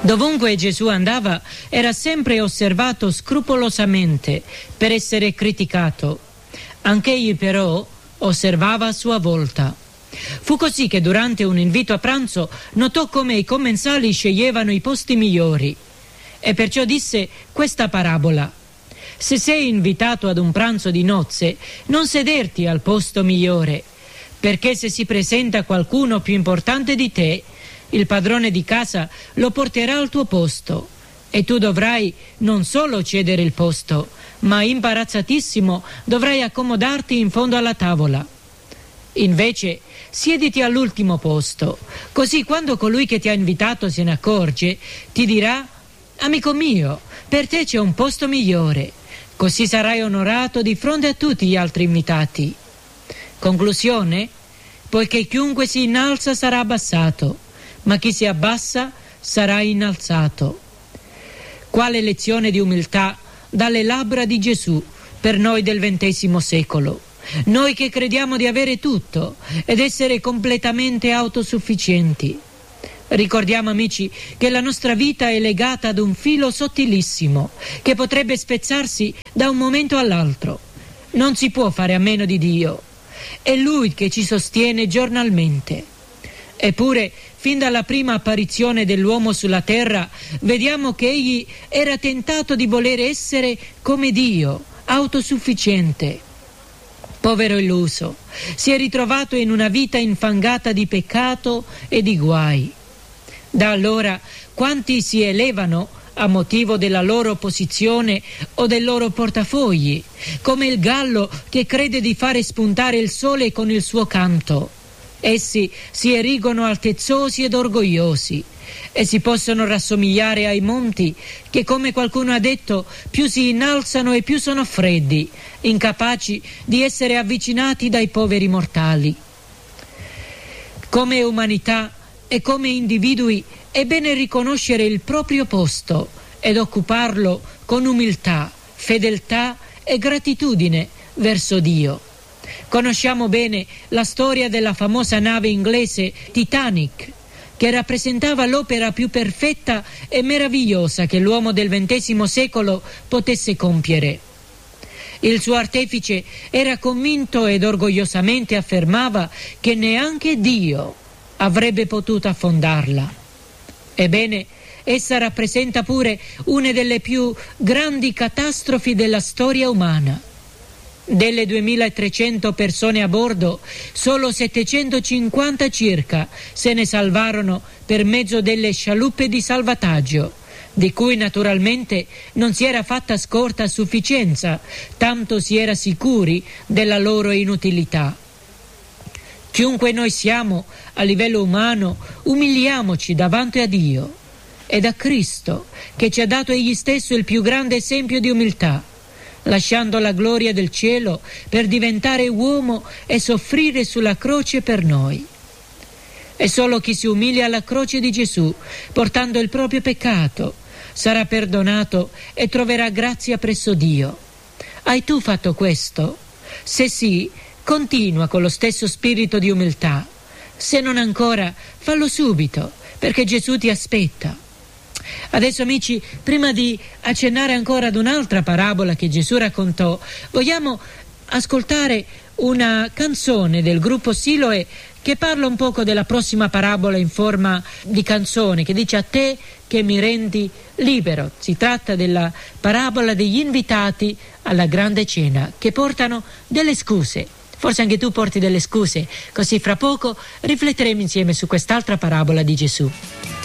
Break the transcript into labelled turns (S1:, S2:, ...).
S1: Dovunque Gesù andava era sempre osservato scrupolosamente per essere criticato. Anch'egli però osservava a sua volta. Fu così che durante un invito a pranzo notò come i commensali sceglievano i posti migliori e perciò disse questa parabola: se sei invitato ad un pranzo di nozze, non sederti al posto migliore, perché se si presenta qualcuno più importante di te, il padrone di casa lo porterà al tuo posto e tu dovrai non solo cedere il posto, ma imbarazzatissimo dovrai accomodarti in fondo alla tavola. Invece siediti all'ultimo posto, così quando colui che ti ha invitato se ne accorge, ti dirà: amico mio, per te c'è un posto migliore, così sarai onorato di fronte a tutti gli altri invitati. Conclusione? Poiché chiunque si innalza sarà abbassato, ma chi si abbassa sarà innalzato. Quale lezione di umiltà dalle labbra di Gesù per noi del XX secolo, noi che crediamo di avere tutto ed essere completamente autosufficienti. Ricordiamo, amici, che la nostra vita è legata ad un filo sottilissimo che potrebbe spezzarsi da un momento all'altro. Non si può fare a meno di Dio. È Lui che ci sostiene giornalmente. Eppure, fin dalla prima apparizione dell'uomo sulla terra, vediamo che egli era tentato di voler essere come Dio, autosufficiente. Povero illuso, si è ritrovato in una vita infangata di peccato e di guai. Da allora, quanti si elevano a motivo della loro posizione o del loro portafogli, come il gallo che crede di fare spuntare il sole con il suo canto. Essi si erigono altezzosi ed orgogliosi e si possono rassomigliare ai monti che, come qualcuno ha detto, più si innalzano e più sono freddi, incapaci di essere avvicinati dai poveri mortali. Come umanità e come individui è bene riconoscere il proprio posto ed occuparlo con umiltà, fedeltà e gratitudine verso Dio. Conosciamo bene la storia della famosa nave inglese Titanic, che rappresentava l'opera più perfetta e meravigliosa che l'uomo del XX secolo potesse compiere. Il suo artefice era convinto ed orgogliosamente affermava che neanche Dio avrebbe potuto affondarla. Ebbene, essa rappresenta pure una delle più grandi catastrofi della storia umana. Delle 2300 persone a bordo, solo 750 circa se ne salvarono per mezzo delle scialuppe di salvataggio, di cui naturalmente non si era fatta scorta a sufficienza, tanto si era sicuri della loro inutilità. Chiunque noi siamo a livello umano, umiliamoci davanti a Dio ed a Cristo, che ci ha dato egli stesso il più grande esempio di umiltà, lasciando la gloria del cielo per diventare uomo e soffrire sulla croce per noi. E solo chi si umilia alla croce di Gesù, portando il proprio peccato, sarà perdonato e troverà grazia presso Dio. Hai tu fatto questo? Se sì, continua con lo stesso spirito di umiltà. Se non ancora, fallo subito, perché Gesù ti aspetta. Adesso, amici, prima di accennare ancora ad un'altra parabola che Gesù raccontò, vogliamo ascoltare una canzone del gruppo Siloe che parla un poco della prossima parabola in forma di canzone, che dice: a te che mi rendi libero. Si tratta della parabola degli invitati alla grande cena, che portano delle scuse. Forse anche tu porti delle scuse, così fra poco rifletteremo insieme su quest'altra parabola di Gesù.